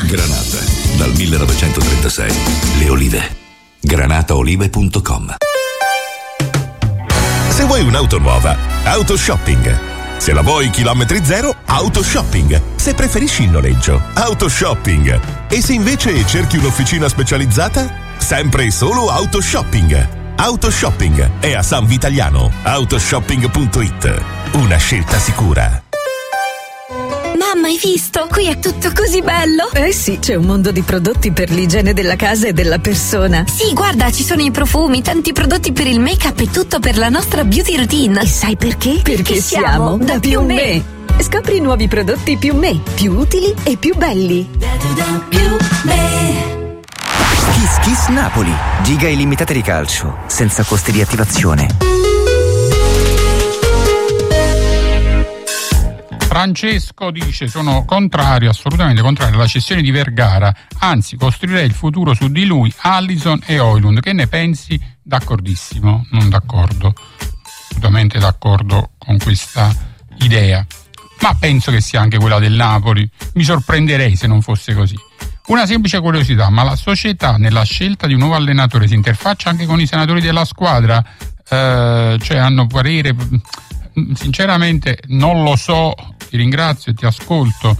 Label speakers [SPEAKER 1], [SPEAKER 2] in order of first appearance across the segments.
[SPEAKER 1] Granata, dal 1936. Le olive. granataolive.com.
[SPEAKER 2] Se vuoi un'auto nuova, Autoshopping. Se la vuoi chilometri zero, Autoshopping. Se preferisci il noleggio, Autoshopping. E se invece cerchi un'officina specializzata, sempre e solo Autoshopping. Autoshopping è a San Vitaliano. Autoshopping.it. Una scelta sicura.
[SPEAKER 3] Mamma, hai visto? Qui è tutto così bello!
[SPEAKER 4] Eh sì, c'è un mondo di prodotti per l'igiene della casa e della persona.
[SPEAKER 3] Sì, guarda, ci sono i profumi, tanti prodotti per il make-up e tutto per la nostra beauty routine. E sai perché?
[SPEAKER 4] Perché siamo da Più Me. Scopri nuovi prodotti Più Me, più utili e più belli.
[SPEAKER 3] Da Più Me.
[SPEAKER 5] Kiss Kiss Napoli. Giga illimitate di calcio, senza costi di attivazione.
[SPEAKER 6] Francesco dice: sono contrario, assolutamente contrario alla cessione di Vergara, anzi costruirei il futuro su di lui, Alisson e Højlund. Che ne pensi? D'accordissimo, non d'accordo, assolutamente d'accordo con questa idea, ma penso che sia anche quella del Napoli. Mi sorprenderei se non fosse così. Una semplice curiosità: ma la società nella scelta di un nuovo allenatore si interfaccia anche con i senatori della squadra? Cioè hanno parere? Sinceramente non lo so, ti ringrazio e ti ascolto.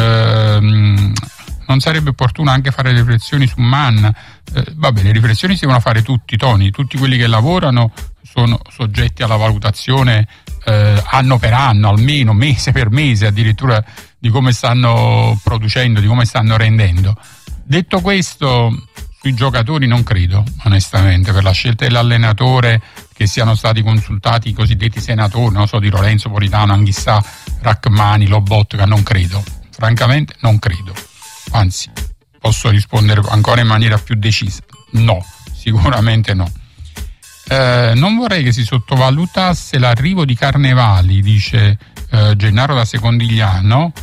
[SPEAKER 6] Non sarebbe opportuno anche fare riflessioni su Mann? Vabbè, le riflessioni si devono fare tutti, Tony, tutti quelli che lavorano sono soggetti alla valutazione anno per anno, almeno mese per mese addirittura, di come stanno producendo, di come stanno rendendo. Detto questo, sui giocatori non credo, onestamente, per la scelta dell'allenatore che siano stati consultati i cosiddetti senatori, non so, di Lorenzo, Politano, Anghissà, Rachmani, Lobotka, non credo, francamente non credo. Anzi, posso rispondere ancora in maniera più decisa: no, sicuramente no. Non vorrei che si sottovalutasse l'arrivo di Carnevali, dice Gennaro da Secondigliano.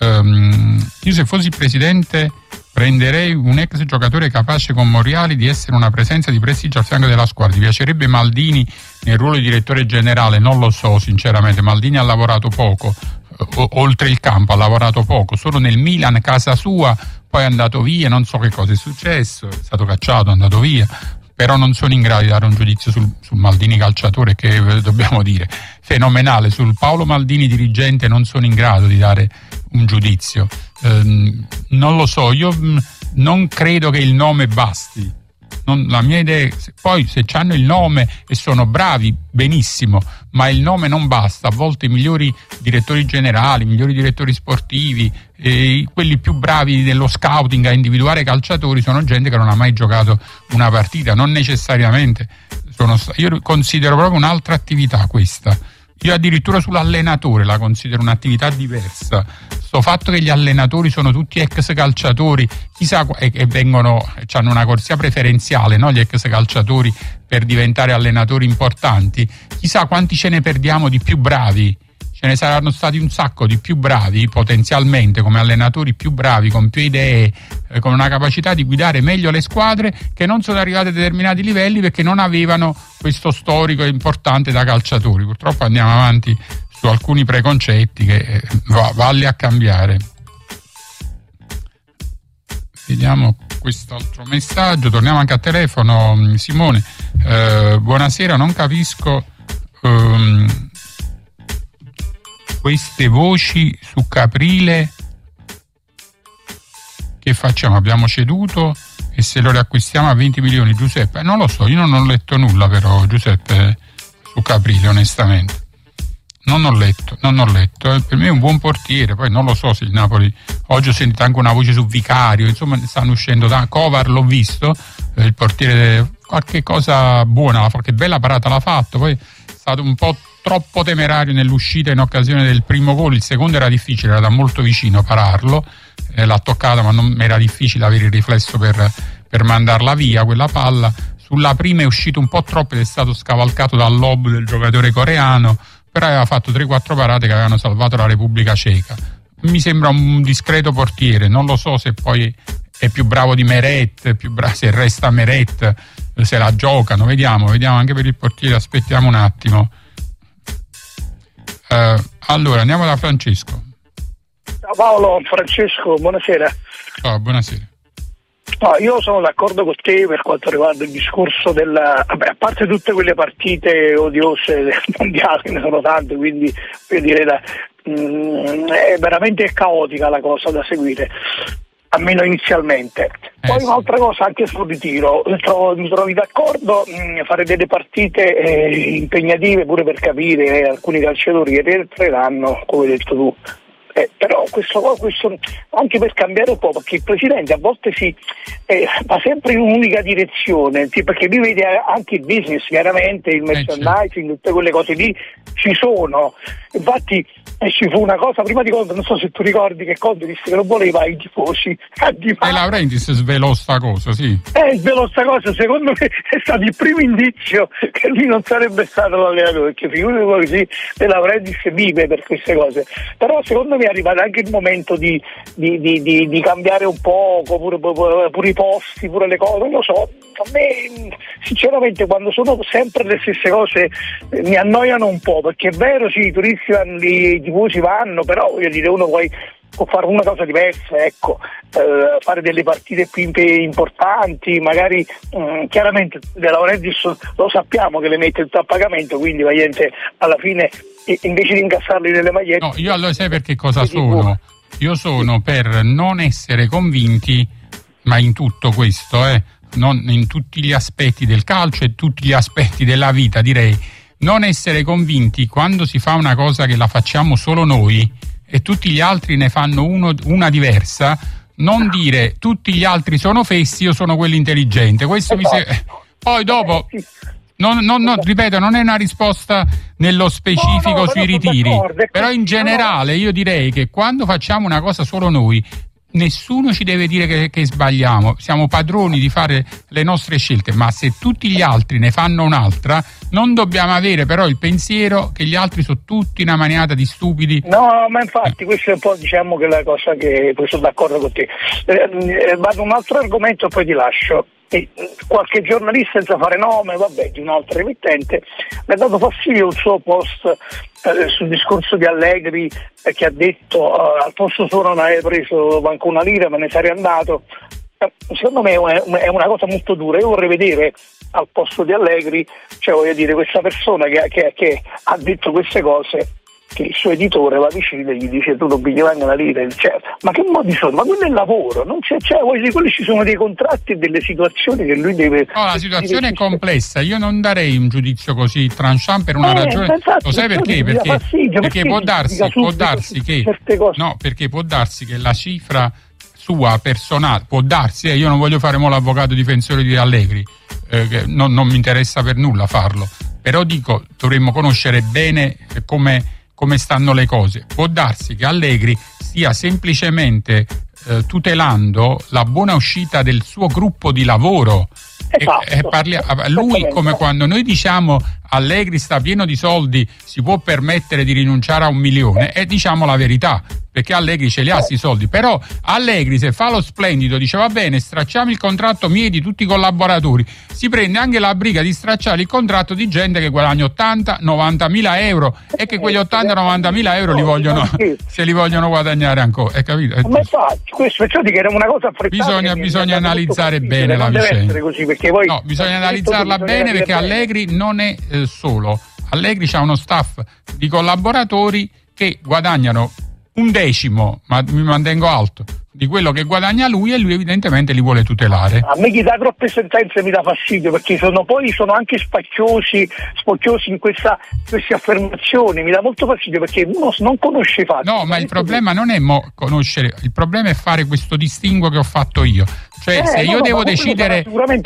[SPEAKER 6] Io se fossi presidente prenderei un ex giocatore capace con Moriali di essere una presenza di prestigio al fianco della squadra. Ti piacerebbe Maldini nel ruolo di direttore generale? Non lo so, sinceramente. Maldini ha lavorato poco, oltre il campo ha lavorato poco, solo nel Milan, casa sua, poi è andato via, non so che cosa è successo, è stato cacciato, è andato via. Però non sono in grado di dare un giudizio sul Maldini calciatore, che dobbiamo dire fenomenale. Sul Paolo Maldini dirigente non sono in grado di dare un giudizio. Non lo so, io non credo che il nome basti. La mia idea, poi se hanno il nome e sono bravi, benissimo, ma il nome non basta. A volte i migliori direttori generali, i migliori direttori sportivi, quelli più bravi dello scouting a individuare calciatori sono gente che non ha mai giocato una partita, non necessariamente io considero proprio un'altra attività questa. Io addirittura sull'allenatore la considero un'attività diversa. Sto fatto che gli allenatori sono tutti ex calciatori, chissà, e hanno una corsia preferenziale, no? Gli ex calciatori per diventare allenatori importanti. Chissà quanti ce ne perdiamo di più bravi. Ce ne saranno stati un sacco di più bravi, potenzialmente, come allenatori più bravi, con più idee, con una capacità di guidare meglio le squadre, che non sono arrivati a determinati livelli perché non avevano questo storico importante da calciatori. Purtroppo andiamo avanti su alcuni preconcetti che valli a cambiare. Vediamo quest'altro messaggio, torniamo anche a telefono. Simone, buonasera, non capisco queste voci su Caprile. Che facciamo? Abbiamo ceduto e se lo riacquistiamo a 20 milioni, Giuseppe? Non lo so, io non ho letto nulla però, Giuseppe, su Caprile, onestamente. Non ho letto. Per me è un buon portiere, poi non lo so se il Napoli. Oggi ho sentito anche una voce su Vicario, insomma stanno uscendo da Kovar, l'ho visto, il portiere qualche cosa buona, qualche bella parata l'ha fatto, poi è stato un po' troppo temerario nell'uscita in occasione del primo gol. Il secondo era difficile, era da molto vicino pararlo, l'ha toccata ma non era difficile avere il riflesso per mandarla via quella palla. Sulla prima è uscito un po' troppo ed è stato scavalcato dal lob del giocatore coreano, però aveva fatto 3-4 parate che avevano salvato la Repubblica Ceca. Mi sembra un discreto portiere, non lo so se poi è più bravo di Meret, se resta Meret, se la giocano, vediamo anche per il portiere, aspettiamo un attimo. Allora andiamo da Francesco.
[SPEAKER 7] Ciao Paolo, Francesco, buonasera.
[SPEAKER 6] Ciao, buonasera.
[SPEAKER 7] No, io sono d'accordo con te per quanto riguarda il discorso a parte tutte quelle partite odiose del mondiale, ne sono tante, quindi per dire è veramente caotica la cosa da seguire, almeno inizialmente. Poi un'altra cosa anche sul ritiro, mi trovi d'accordo fare delle partite impegnative pure per capire alcuni calciatori che rientreranno, come hai detto tu. Però questo anche per cambiare un po', perché il presidente a volte va sempre in un'unica direzione, perché lui vede anche il business, chiaramente il merchandising, tutte quelle cose lì ci sono. Infatti ci fu una cosa prima di Conte, non so se tu ricordi, che Conte disse che non voleva i tifosi a Di Maio.
[SPEAKER 6] E Laurentiis svelò sta cosa, sì.
[SPEAKER 7] Svelò sta cosa, secondo me è stato il primo indizio che lui non sarebbe stato l'allenatore, perché figurati così De Laurentiis vive per queste cose. Però secondo me è arrivato anche il momento di cambiare un po', pure i posti, pure le cose, non lo so. A me sinceramente quando sono sempre le stesse cose mi annoiano un po', perché è vero, sì, i turisti vanno, i tifosi vanno, però voglio dire, uno può fare una cosa diversa, ecco, fare delle partite più importanti, magari chiaramente De Laurentiis lo sappiamo che le mette tutto a pagamento, quindi alla fine invece di incassarli nelle magliette.
[SPEAKER 6] No, io allora sai perché cosa sono? Io sono per non essere convinti, ma in tutto questo, non in tutti gli aspetti del calcio e tutti gli aspetti della vita, direi, non essere convinti quando si fa una cosa che la facciamo solo noi e tutti gli altri ne fanno una diversa, non dire tutti gli altri sono fessi, io sono quello intelligente. Questo poi dopo ripeto, non è una risposta nello specifico sui ritiri, però in generale io direi che quando facciamo una cosa solo noi nessuno ci deve dire che sbagliamo, siamo padroni di fare le nostre scelte, ma se tutti gli altri ne fanno un'altra non dobbiamo avere però il pensiero che gli altri sono tutti una maniata di stupidi.
[SPEAKER 7] No, ma infatti questo è un po', diciamo, che la cosa che poi sono d'accordo con te. Vado un altro argomento e poi ti lascio. Qualche giornalista, senza fare nome, di un altro emittente, mi ha dato fastidio un suo post sul discorso di Allegri, che ha detto al posto suo non avevi preso manco una lira, me ne sarei andato. Secondo me è una cosa molto dura. Io vorrei vedere al posto di Allegri, cioè voglio dire, questa persona che ha detto queste cose, che il suo editore va vicino e gli dice tu non pigli una lira, ma che modi sono? Ma quello è il lavoro, non c'è, voglio dire, quelli ci sono dei contratti e delle situazioni che lui deve.
[SPEAKER 6] No, la situazione è complessa, io non darei un giudizio così tranchant per una ragione. Lo sai perché? Perché può darsi che la cifra sua personale, può darsi, io non voglio fare l'avvocato difensore di Allegri, non mi interessa per nulla farlo, però dico, dovremmo conoscere bene come stanno le cose. Può darsi che Allegri stia semplicemente tutelando la buona uscita del suo gruppo di lavoro. Lui, come quando noi diciamo Allegri sta pieno di soldi, si può permettere di rinunciare a 1 milione, e diciamo la verità, perché Allegri ce li ha sti soldi. Però Allegri, se fa lo splendido, dice va bene, stracciamo il contratto mio e di tutti i collaboratori, si prende anche la briga di stracciare il contratto di gente che guadagna 80-90 mila euro e che quegli 80-90 mila euro se li vogliono guadagnare ancora, capito?
[SPEAKER 7] Ma infatti, questo perciò dico che era una cosa affrettata.
[SPEAKER 6] Bisogna analizzare bene la vicenda.
[SPEAKER 7] Così, perché poi
[SPEAKER 6] bisogna analizzarla bene, perché Allegri non è solo. Allegri c'ha uno staff di collaboratori che guadagnano 1/10, ma mi mantengo alto, di quello che guadagna lui, e lui evidentemente li vuole tutelare.
[SPEAKER 7] A me chi dà troppe sentenze mi dà fastidio, perché sono anche spocchiosi in queste affermazioni, mi dà molto fastidio perché uno non conosce i fatti.
[SPEAKER 6] No, ma il problema non è conoscere, il problema è fare questo distinguo che ho fatto io. Cioè se io devo decidere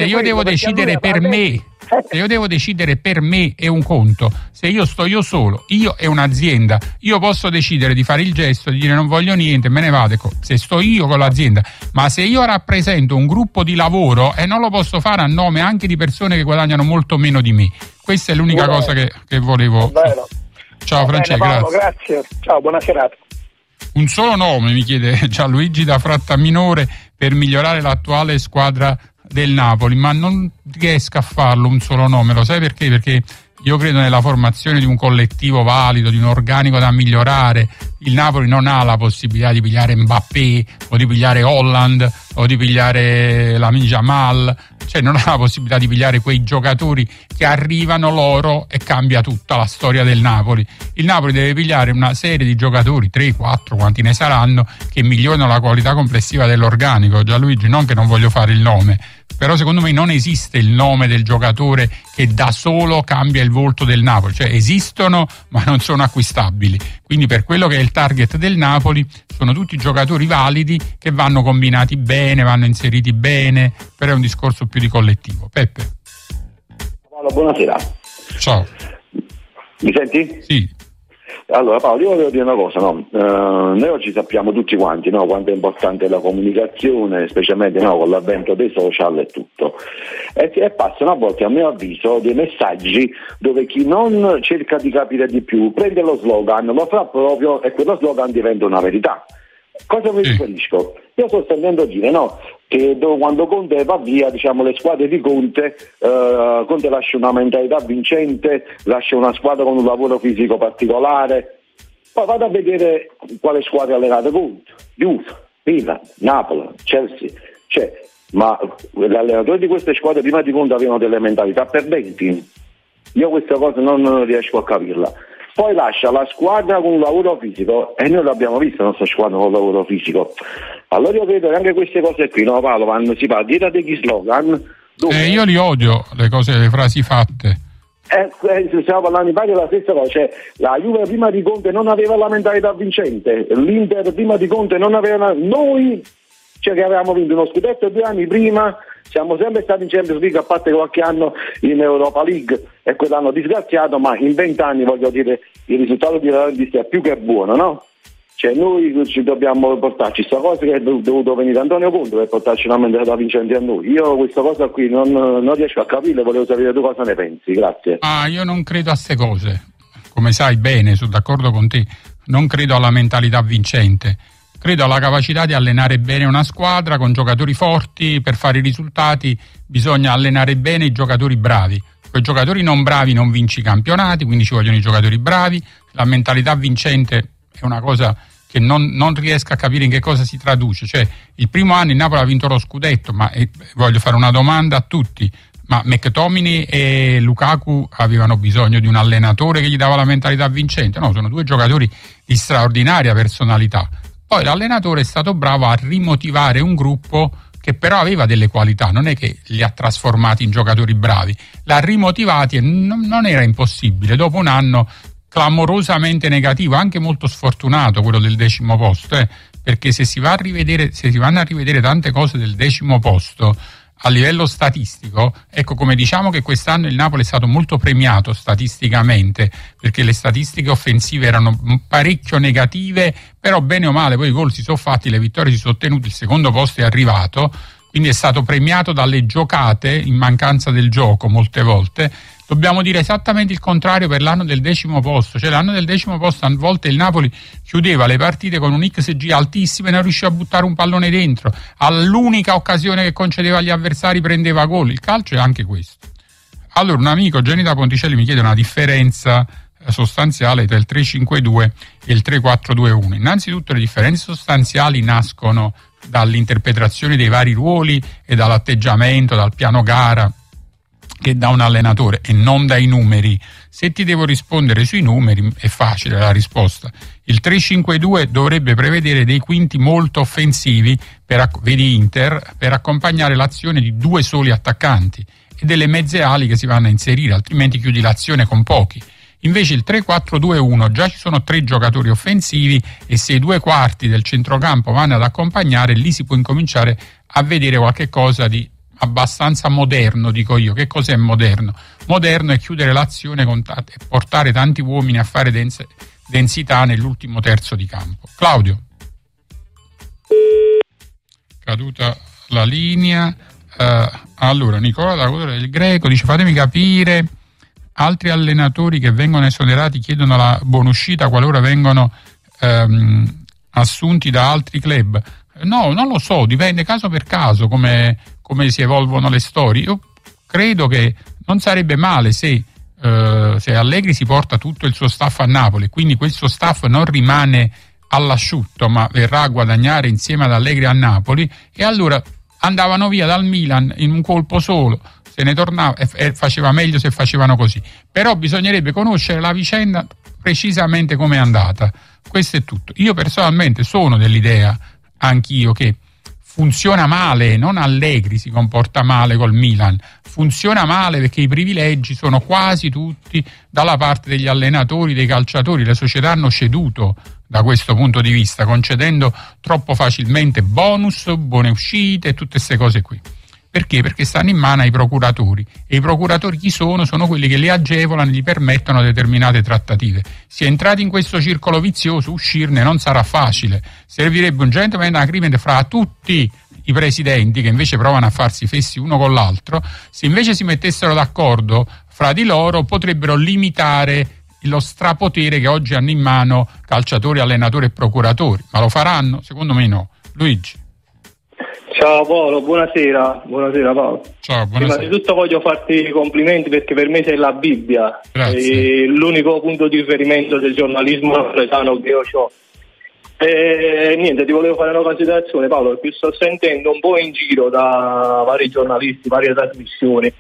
[SPEAKER 6] per me è un conto, se io sto io solo, io e un'azienda, io posso decidere di fare il gesto di dire non voglio niente, me ne vado, se sto io con l'azienda. Ma se io rappresento un gruppo di lavoro non lo posso fare a nome anche di persone che guadagnano molto meno di me. Questa è l'unica cosa che volevo. Ciao Francesco,
[SPEAKER 7] grazie. Ciao, buona serata.
[SPEAKER 6] Un solo nome, mi chiede Gianluigi da Frattaminore, per migliorare l'attuale squadra del Napoli, ma non riesco a farlo un solo nome. Lo sai perché? Perché io credo nella formazione di un collettivo valido, di un organico da migliorare. Il Napoli non ha la possibilità di pigliare Mbappé o di pigliare Holland o di pigliare Lamine Yamal, cioè non ha la possibilità di pigliare quei giocatori che arrivano loro e cambia tutta la storia del Napoli. Il Napoli deve pigliare una serie di giocatori, 3, 4, quanti ne saranno, che migliorano la qualità complessiva dell'organico. Gianluigi, non che non voglio fare il nome, però secondo me non esiste il nome del giocatore che da solo cambia il volto del Napoli, cioè esistono ma non sono acquistabili, quindi per quello che è il target del Napoli sono tutti giocatori validi che vanno combinati bene, vanno inseriti bene, però è un discorso più di collettivo. Peppe.
[SPEAKER 8] Paolo, buonasera.
[SPEAKER 6] Ciao.
[SPEAKER 8] Mi senti?
[SPEAKER 6] Sì.
[SPEAKER 8] Allora Paolo, io volevo dire una cosa, no? Noi oggi sappiamo tutti quanti, no? Quanto è importante la comunicazione, specialmente, no? Con l'avvento dei social e tutto. E passano a volte, a mio avviso, dei messaggi dove chi non cerca di capire di più prende lo slogan, lo fa proprio e quello slogan diventa una verità. Cosa mi riferisco? Io sto sentendo dire, no? Che quando Conte va via, diciamo, le squadre di Conte lascia una mentalità vincente, lascia una squadra con un lavoro fisico particolare. Poi vado a vedere quale squadra ha allenato Conte: Juve, Milan, Napoli, Chelsea. Cioè, ma gli allenatori di queste squadre prima di Conte avevano delle mentalità perdenti? Io questa cosa non riesco a capirla. Poi lascia la squadra con un lavoro fisico, e noi l'abbiamo vista la nostra squadra con un lavoro fisico. Allora io credo che anche queste cose qui, no Paolo, quando si parla dietro degli slogan
[SPEAKER 6] io li odio, le frasi fatte.
[SPEAKER 8] Stiamo parlando in parte della stessa cosa, cioè la Juve prima di Conte non aveva la mentalità vincente, l'Inter prima di Conte non aveva, noi cioè che avevamo vinto uno scudetto 2 anni prima, siamo sempre stati in Champions League, a parte qualche anno in Europa League e quell'anno disgraziato, ma in 20 anni voglio dire il risultato di Atlantis è più che buono, no? Cioè noi ci dobbiamo portarci questa cosa che è dovuto venire Antonio Conte per portarci una mentalità vincente a noi. Io questa cosa qui non riesco a capire, volevo sapere tu cosa ne pensi, grazie.
[SPEAKER 6] Io non credo a queste cose, come sai bene, sono d'accordo con te, non credo alla mentalità vincente. Credo alla capacità di allenare bene una squadra con giocatori forti. Per fare i risultati bisogna allenare bene i giocatori bravi. Con i giocatori non bravi non vinci i campionati, quindi ci vogliono i giocatori bravi. La mentalità vincente è una cosa che non riesco a capire in che cosa si traduce. Cioè, il primo anno il Napoli ha vinto lo scudetto, ma voglio fare una domanda a tutti. Ma McTominay e Lukaku avevano bisogno di un allenatore che gli dava la mentalità vincente? No, sono 2 giocatori di straordinaria personalità. Poi l'allenatore è stato bravo a rimotivare un gruppo che però aveva delle qualità, non è che li ha trasformati in giocatori bravi, l'ha rimotivati e non era impossibile. Dopo un anno clamorosamente negativo, anche molto sfortunato, quello del 10° posto, perché se si vanno a rivedere tante cose del 10° posto a livello statistico, ecco, come diciamo che quest'anno il Napoli è stato molto premiato statisticamente, perché le statistiche offensive erano parecchio negative, però bene o male poi i gol si sono fatti, le vittorie si sono ottenute, il 2° posto è arrivato, quindi è stato premiato dalle giocate in mancanza del gioco molte volte. Dobbiamo dire esattamente il contrario per l'anno del 10° posto, cioè l'anno del 10° posto a volte il Napoli chiudeva le partite con un XG altissimo e non riusciva a buttare un pallone dentro, all'unica occasione che concedeva agli avversari prendeva gol. Il calcio è anche questo. Allora un amico, Gianni da Ponticelli, mi chiede una differenza sostanziale tra il 3-5-2 e il 3-4-2-1. Innanzitutto le differenze sostanziali nascono dall'interpretazione dei vari ruoli e dall'atteggiamento, dal piano gara che dà un allenatore e non dai numeri. Se ti devo rispondere sui numeri è facile la risposta. Il 3-5-2 dovrebbe prevedere dei quinti molto offensivi, vedi Inter, per accompagnare l'azione di 2 soli attaccanti e delle mezze ali che si vanno a inserire, altrimenti chiudi l'azione con pochi. Invece il 3-4-2-1 già ci sono 3 giocatori offensivi e se i 2 quarti del centrocampo vanno ad accompagnare, lì si può incominciare a vedere qualche cosa di abbastanza moderno, dico io. Che cos'è moderno? Moderno è chiudere l'azione e portare tanti uomini a fare densità nell'ultimo terzo di campo. Claudio? Caduta la linea. Allora, Nicola da Cotola del Greco dice: fatemi capire, altri allenatori che vengono esonerati chiedono la buonuscita qualora vengono assunti da altri club. No, non lo so, dipende caso per caso come si evolvono le storie. Io credo che non sarebbe male se se Allegri si porta tutto il suo staff a Napoli, quindi questo staff non rimane all'asciutto ma verrà a guadagnare insieme ad Allegri a Napoli, e allora andavano via dal Milan in un colpo solo, se ne tornava e faceva meglio se facevano così. Però bisognerebbe conoscere la vicenda precisamente come è andata. Questo è tutto. Io personalmente sono dell'idea, anch'io, che funziona male, non Allegri si comporta male col Milan, funziona male perché i privilegi sono quasi tutti dalla parte degli allenatori, dei calciatori. Le società hanno ceduto da questo punto di vista, concedendo troppo facilmente bonus, buone uscite e tutte queste cose qui. Perché? Perché stanno in mano ai procuratori, e i procuratori chi sono? Sono quelli che li agevolano e gli permettono determinate trattative. Si è entrati in questo circolo vizioso, uscirne non sarà facile. Servirebbe un gentleman agreement fra tutti i presidenti, che invece provano a farsi fessi uno con l'altro. Se invece si mettessero d'accordo fra di loro, potrebbero limitare lo strapotere che oggi hanno in mano calciatori, allenatori e procuratori. Ma lo faranno? Secondo me no. Luigi.
[SPEAKER 9] Ciao Paolo, buonasera. Buonasera Paolo.
[SPEAKER 6] Ciao, buonasera.
[SPEAKER 9] Prima di tutto voglio farti i complimenti perché per me sei la Bibbia.
[SPEAKER 6] Grazie.
[SPEAKER 9] È l'unico punto di riferimento del giornalismo napoletano che io ho. Niente, ti volevo fare una considerazione, Paolo, perché sto sentendo un po' in giro da vari giornalisti, varie trasmissioni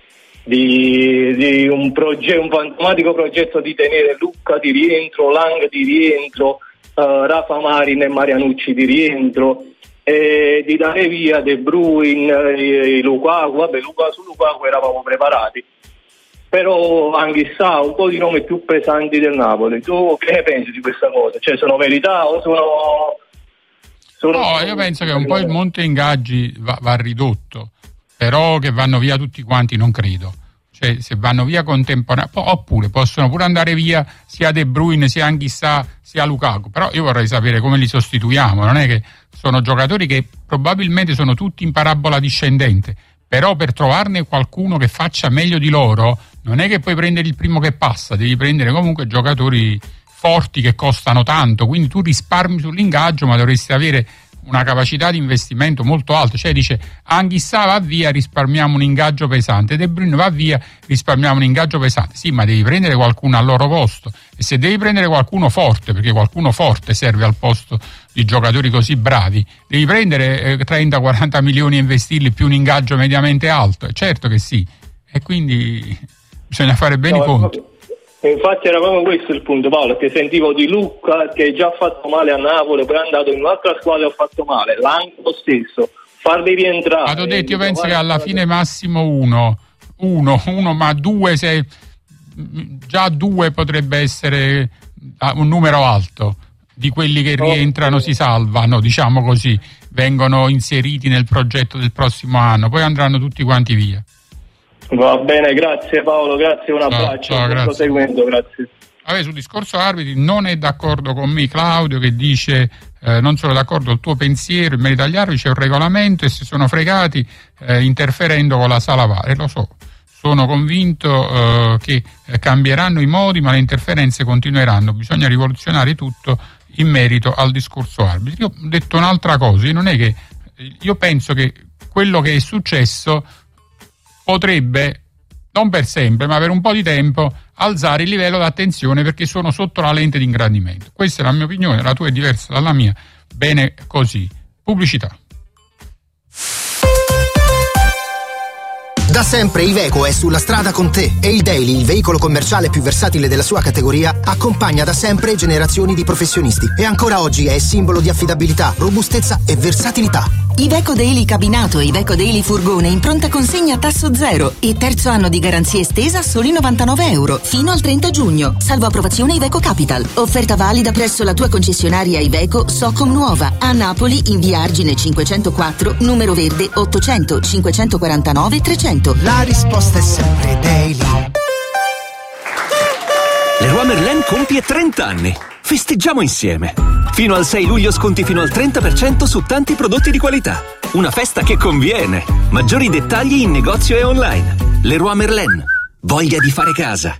[SPEAKER 9] di un fantomatico progetto di tenere Lucca di rientro, Lang di rientro, Rafa Marin e Marianucci di rientro, di dare via De Bruyne, Lukaku. Vabbè, su Lukaku eravamo preparati, però anche un po' di nomi più pesanti del Napoli. Tu che ne pensi di questa cosa? Cioè, sono verità o sono
[SPEAKER 6] No, io penso che un po' il monte ingaggi va ridotto, però che vanno via tutti quanti non credo. Cioè, se vanno via contemporaneamente, oppure possono pure andare via sia De Bruyne, sia Anghissà, sia Lukaku, però io vorrei sapere come li sostituiamo. Non è che sono giocatori che probabilmente sono tutti in parabola discendente, però per trovarne qualcuno che faccia meglio di loro non è che puoi prendere il primo che passa, devi prendere comunque giocatori forti che costano tanto, quindi tu risparmi sull'ingaggio ma dovresti avere una capacità di investimento molto alta. Cioè dice Anghissà va via, risparmiamo un ingaggio pesante, De Bruyne va via, risparmiamo un ingaggio pesante. Sì, ma devi prendere qualcuno al loro posto, e se devi prendere qualcuno forte, perché qualcuno forte serve al posto di giocatori così bravi, devi prendere 30-40 milioni e investirli più un ingaggio mediamente alto. Certo che sì, e quindi bisogna fare bene i conti.
[SPEAKER 9] Infatti era proprio questo il punto, Paolo, che sentivo di Lucca che già ha fatto male a Napoli, poi è andato in un'altra squadra e ha fatto male, l'anche lo stesso, farli rientrare.
[SPEAKER 6] Ma t'ho detto, io penso che alla fine massimo uno, ma due, se già due potrebbe essere un numero alto di quelli che rientrano, si salvano, diciamo così, vengono inseriti nel progetto del prossimo anno, poi andranno tutti quanti via.
[SPEAKER 9] Va bene, grazie Paolo, grazie, un abbraccio.
[SPEAKER 6] Ciao, grazie.
[SPEAKER 9] Seguendo, grazie.
[SPEAKER 6] Vabbè, sul discorso arbitri non è d'accordo con me Claudio, che dice non sono d'accordo col tuo pensiero, in merito agli arbitri c'è un regolamento e si sono fregati interferendo con la sala VAR. Lo so, sono convinto che cambieranno i modi, ma le interferenze continueranno, bisogna rivoluzionare tutto in merito al discorso arbitri. Io ho detto un'altra cosa, io penso che quello che è successo potrebbe, non per sempre, ma per un po' di tempo, alzare il livello d'attenzione, perché sono sotto la lente di ingrandimento. Questa è la mia opinione, la tua è diversa dalla mia, bene così. Pubblicità.
[SPEAKER 10] Da sempre Iveco è sulla strada con te e il Daily, il veicolo commerciale più versatile della sua categoria, accompagna da sempre generazioni di professionisti e ancora oggi è simbolo di affidabilità, robustezza e versatilità.
[SPEAKER 4] Iveco Daily cabinato e Iveco Daily furgone in pronta consegna a tasso zero e terzo anno di garanzia estesa a soli €99 fino al 30 giugno, salvo approvazione Iveco Capital. Offerta valida presso la tua concessionaria Iveco Socom Nuova a Napoli in via Argine 504, numero verde 800 549 300.
[SPEAKER 10] La risposta è sempre Daily.
[SPEAKER 11] Leroy Merlin compie 30 anni. Festeggiamo insieme. Fino al 6 luglio sconti fino al 30% su tanti prodotti di qualità. Una festa che conviene. Maggiori dettagli in negozio e online. Leroy Merlin. Voglia di fare casa.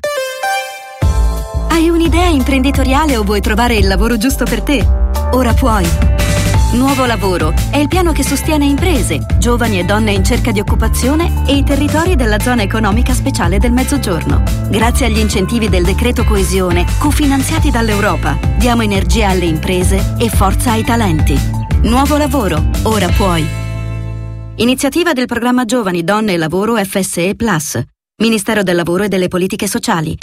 [SPEAKER 12] Hai un'idea imprenditoriale o vuoi trovare il lavoro giusto per te? Ora puoi. Nuovo Lavoro è il piano che sostiene imprese, giovani e donne in cerca di occupazione e i territori della zona economica speciale del Mezzogiorno. Grazie agli incentivi del decreto coesione, cofinanziati dall'Europa, diamo energia alle imprese e forza ai talenti. Nuovo Lavoro, ora puoi. Iniziativa del programma Giovani, Donne e Lavoro FSE Plus. Ministero del Lavoro e delle Politiche Sociali.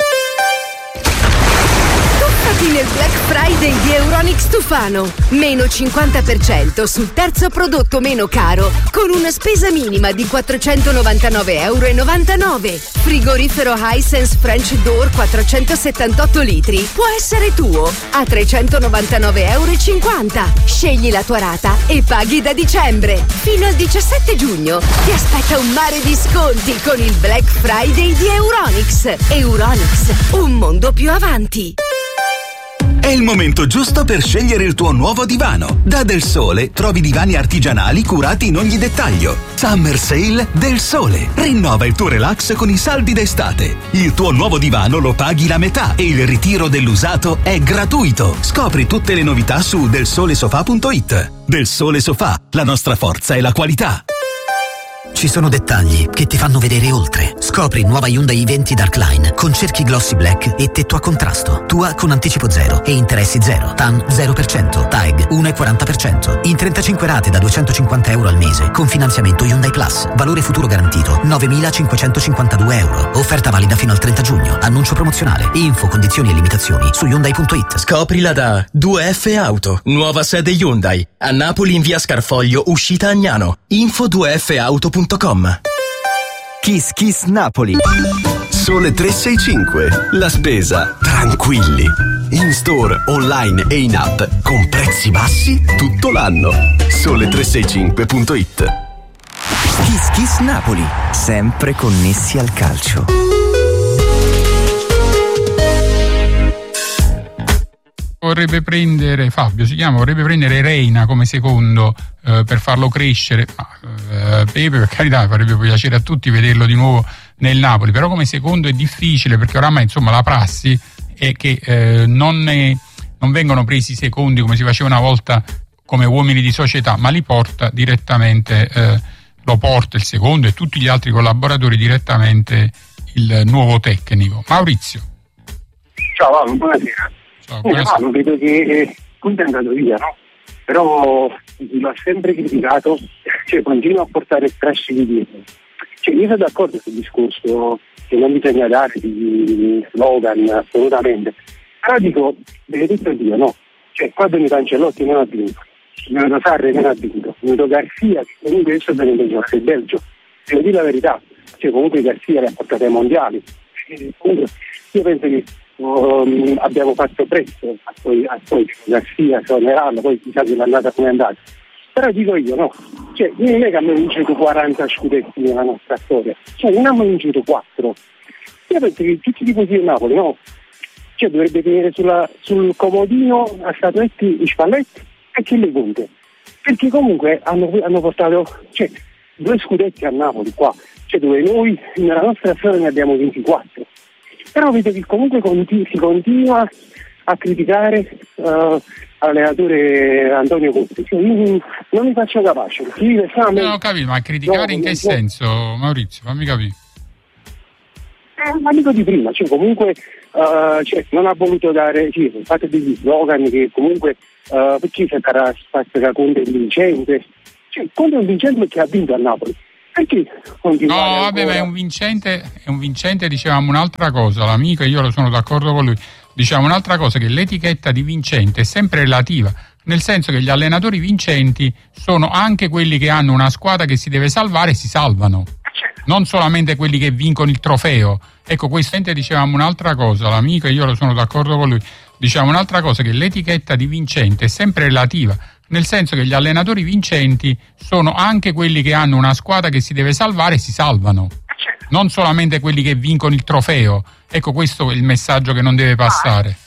[SPEAKER 13] Nel Black Friday di Euronics Tufano. Meno 50% sul terzo prodotto meno caro con una spesa minima di €499,99. Frigorifero Hisense French Door 478 litri può essere tuo a €399,50. Scegli la tua rata e paghi da dicembre. Fino al 17 giugno ti aspetta un mare di sconti con il Black Friday di Euronics. Euronics, un mondo più avanti.
[SPEAKER 14] È il momento giusto per scegliere il tuo nuovo divano. Da Del Sole trovi divani artigianali curati in ogni dettaglio. Summer Sale Del Sole. Rinnova il tuo relax con i saldi d'estate. Il tuo nuovo divano lo paghi la metà e il ritiro dell'usato è gratuito. Scopri tutte le novità su delsolesofa.it. Del Sole Sofà, la nostra forza è la qualità.
[SPEAKER 10] Ci sono dettagli che ti fanno vedere oltre. Scopri nuova Hyundai i20 Darkline con cerchi glossy black e tetto a contrasto. Tua con anticipo 0 e interessi 0. TAN 0%. TAEG 1,40%. In 35 rate da €250 al mese con finanziamento Hyundai Plus. Valore futuro garantito €9.552. Offerta valida fino al 30 giugno. Annuncio promozionale. Info, condizioni e limitazioni su Hyundai.it.
[SPEAKER 15] Scoprila da 2F Auto. Nuova sede Hyundai. A Napoli in via Scarfoglio, uscita Agnano. Info 2fauto.com.
[SPEAKER 5] Kiss Kiss Napoli.
[SPEAKER 16] Sole 365. La spesa tranquilli. In store, online e in app con prezzi bassi tutto l'anno. Sole365.it.
[SPEAKER 5] Kiss Kiss Napoli. Sempre connessi al calcio.
[SPEAKER 6] Vorrebbe prendere Fabio, vorrebbe prendere Reina come secondo per farlo crescere. Pepe, per carità, farebbe piacere a tutti vederlo di nuovo nel Napoli, però come secondo è difficile perché oramai la prassi è che non vengono presi secondi come si faceva una volta come uomini di società, ma li porta direttamente, lo porta il secondo e tutti gli altri collaboratori direttamente il nuovo tecnico. Maurizio.
[SPEAKER 17] Ciao Paolo, buonasera. Paolo, vedo che punta è andato via, no? Però l'ho sempre criticato, continua a portare trash di dietro. Io sono d'accordo sul discorso che non bisogna dare di slogan, assolutamente. Però dico, benedetto Dio, no? Qua Beni Cancellotti non ha vinto, venuto Sarri non ha vinto, venuto Garcia, che comunque adesso viene da giocare il Belgio. Devo dire la verità, comunque Garcia le ha portate ai mondiali. Comunque, io penso che abbiamo fatto presto a poi Garcia, Sonerano, poi chissà che l'andata come è andata. Però dico io, no, non è che abbiamo vinto 40 scudetti nella nostra storia, non abbiamo vinto 4. Io penso che tutti i tifosi del Napoli, no, dovrebbe tenere sul comodino a statuetti i spalletti e chi le punte, perché comunque hanno portato 2 scudetti a Napoli qua, dove noi nella nostra storia ne abbiamo 24. Però vedo che comunque si continua a criticare l'allenatore Antonio Conte. Non mi faccio capace.
[SPEAKER 6] No, capito, ma criticare in che senso, Maurizio? Fammi capire.
[SPEAKER 17] Ma dico di prima, comunque non ha voluto dare, fate degli slogan che comunque perché sarà spazio Conte è vincente. Conte è un vincente che ha vinto a Napoli.
[SPEAKER 6] No, vabbè, ma è un vincente, dicevamo un'altra cosa, l'amico e io lo sono d'accordo con lui, diciamo un'altra cosa, che l'etichetta di vincente è sempre relativa, nel senso che gli allenatori vincenti sono anche quelli che hanno una squadra che si deve salvare e si salvano, non solamente quelli che vincono il trofeo. Ecco, dicevamo un'altra cosa, l'amico e io lo sono d'accordo con lui, diciamo un'altra cosa, che l'etichetta di vincente è sempre relativa, nel senso che gli allenatori vincenti sono anche quelli che hanno una squadra che si deve salvare e si salvano, non solamente quelli che vincono il trofeo. Ecco, questo è il messaggio che non deve passare.